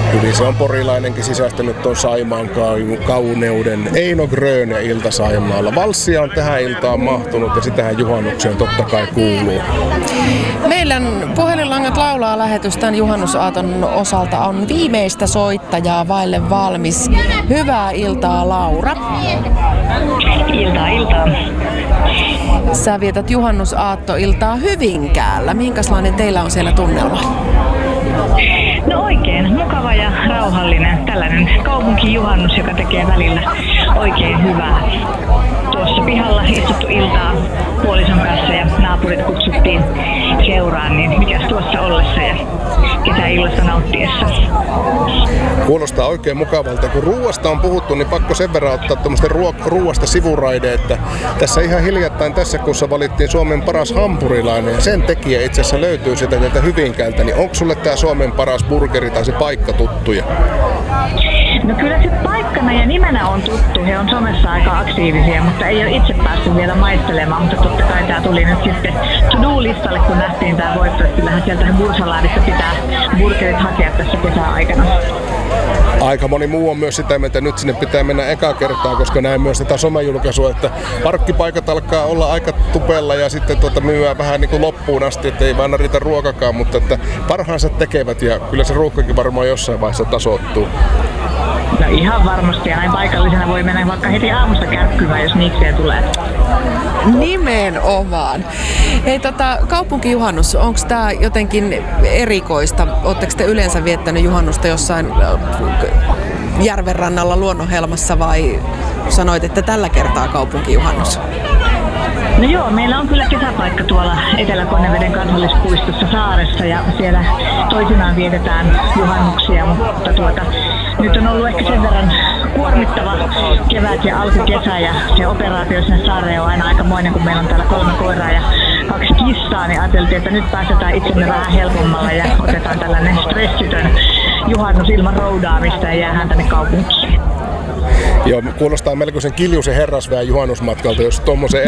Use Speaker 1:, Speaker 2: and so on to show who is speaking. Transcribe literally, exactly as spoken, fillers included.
Speaker 1: Hyvin se on porilainenkin sisäistänyt tuon Saimaan kauneuden. Eino Grön ja Ilta Saimaalla. Valssia on tähän iltaan mahtunut ja sitähän juhannukseen totta kai kuuluu.
Speaker 2: Meidän puhelinlangat laulaa lähetystään juhannusaaton osalta on viimeistä soittajaa vaille valmis. Hyvää iltaa, Laura.
Speaker 3: Iltaa, iltaa.
Speaker 2: Sä vietät juhannusaattoiltaa Hyvinkäällä. Minkälainen teillä on siellä tunnelma?
Speaker 3: No oikein mukava ja rauhallinen. Tällainen kaupunkijuhannus, joka tekee välillä oikein hyvää. Tuossa pihalla istuttu iltaa puolison kanssa ja naapurit kutsuttiin seuraan, niin mikäs tuossa ollessa ja kesäillasta nauttiessa.
Speaker 1: Kuulostaa oikein mukavalta. Kun ruuasta on puhuttu, niin pakko sen verran ottaa tuommoista ruo- ruuasta sivuraide, että tässä ihan hiljattain tässä kuussa valittiin Suomen paras hampurilainen ja sen tekijä itse asiassa löytyy sieltä täältä Hyvinkäältä, niin onko sulle tää Suomen paras burgeri tai se paikka tuttuja?
Speaker 3: No kyllä se paikkana ja nimenä on tuttu. He on somessa aika aktiivisia, mutta ei ole itse päässyt vielä maistelemaan. Mutta totta kai tämä tuli nyt sitten to-do-listalle, kun nähtiin tämä voitto. Kyllähän sieltä Bursalaadissa pitää burgerit hakea tässä kesäaikana.
Speaker 1: Aika moni muu on myös sitä mieltä, että nyt sinne pitää mennä eka kertaa, koska näin myös tätä somejulkaisua, että parkkipaikat alkaa olla aika tupella ja sitten tuota myyää vähän niin kuin loppuun asti, että ei vaan riitä ruokakaan, mutta että parhaansa tekevät ja kyllä se ruuhkakin varmaan jossain vaiheessa tasoittuu.
Speaker 3: No ihan varmasti ja näin paikallisena voi mennä vaikka heti aamusta kärkkymään, jos niikseen tulee.
Speaker 2: Nimenomaan. Hei, tota, kaupunkijuhannus, onko tämä jotenkin erikoista? Oletteko te yleensä viettänyt juhannusta jossain järvenrannalla luonnonhelmassa vai sanoit, että tällä kertaa kaupunkijuhannus?
Speaker 3: No joo, meillä on kyllä kesäpaikka tuolla Etelä-Konneveden kansallispuistossa Saaressa ja siellä toisinaan vietetään juhannuksia, mutta tuota, nyt on ollut ehkä sen verran kuormittava kevät ja alkukesä ja se operaatio sinne saareen on aina aikamoinen, kun meillä on täällä kolme koiraa ja kaksi kissaa, niin ajateltiin, että nyt päästetään itsemme vähän helpommalla ja otetaan tällainen stressitön juhannus ilman roudaamista ja jäähän tänne kaupunkiin.
Speaker 1: Joo, kuulostaa melkoisen kiljuisen herrasväen juhannusmatkalta, jos tuommoisen